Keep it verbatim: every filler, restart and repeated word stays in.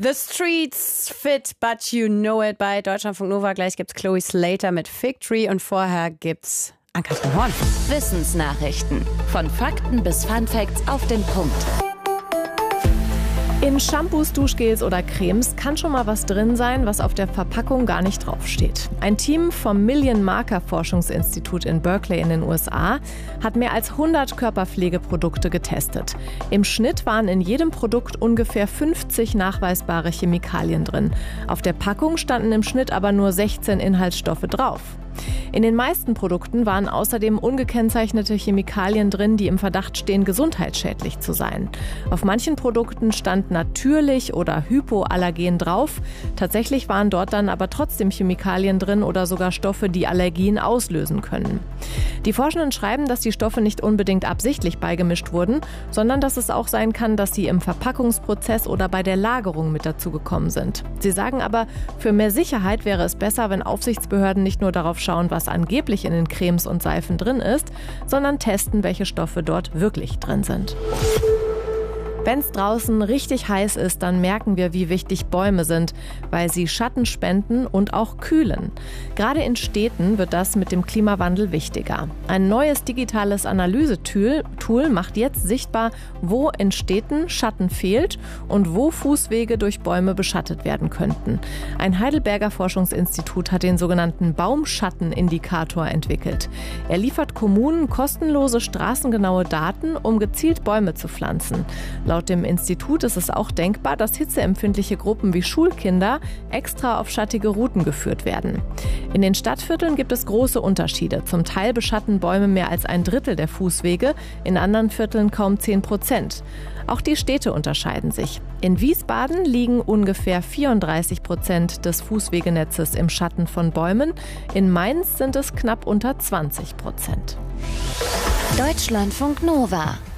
The Streets Fit, but you know it bei Deutschlandfunk Nova. Gleich gibt's Chloe Slater mit Fig Tree und vorher gibt's Ann-Kathrin Horn. Wissensnachrichten. Von Fakten bis Funfacts auf den Punkt. In Shampoos, Duschgels oder Cremes kann schon mal was drin sein, was auf der Verpackung gar nicht draufsteht. Ein Team vom Million-Marker-Forschungsinstitut in Berkeley in den U S A hat mehr als hundert Körperpflegeprodukte getestet. Im Schnitt waren in jedem Produkt ungefähr fünfzig nachweisbare Chemikalien drin. Auf der Packung standen im Schnitt aber nur sechzehn Inhaltsstoffe drauf. In den meisten Produkten waren außerdem ungekennzeichnete Chemikalien drin, die im Verdacht stehen, gesundheitsschädlich zu sein. Auf manchen Produkten stand natürlich oder hypoallergen drauf. Tatsächlich waren dort dann aber trotzdem Chemikalien drin oder sogar Stoffe, die Allergien auslösen können. Die Forschenden schreiben, dass die Stoffe nicht unbedingt absichtlich beigemischt wurden, sondern dass es auch sein kann, dass sie im Verpackungsprozess oder bei der Lagerung mit dazugekommen sind. Sie sagen aber, für mehr Sicherheit wäre es besser, wenn Aufsichtsbehörden nicht nur darauf schauen, was angeblich in den Cremes und Seifen drin ist, sondern testen, welche Stoffe dort wirklich drin sind. Wenn es draußen richtig heiß ist, dann merken wir, wie wichtig Bäume sind, weil sie Schatten spenden und auch kühlen. Gerade in Städten wird das mit dem Klimawandel wichtiger. Ein neues digitales Analysetool Tool macht jetzt sichtbar, wo in Städten Schatten fehlt und wo Fußwege durch Bäume beschattet werden könnten. Ein Heidelberger Forschungsinstitut hat den sogenannten Baumschattenindikator entwickelt. Er liefert Kommunen kostenlose straßengenaue Daten, um gezielt Bäume zu pflanzen. Laut dem Institut ist es auch denkbar, dass hitzeempfindliche Gruppen wie Schulkinder extra auf schattige Routen geführt werden. In den Stadtvierteln gibt es große Unterschiede. Zum Teil beschatten Bäume mehr als ein Drittel der Fußwege, in anderen Vierteln kaum zehn Prozent. Auch die Städte unterscheiden sich. In Wiesbaden liegen ungefähr vierunddreißig Prozent des Fußwegenetzes im Schatten von Bäumen. In Mainz sind es knapp unter zwanzig Prozent. Deutschlandfunk Nova.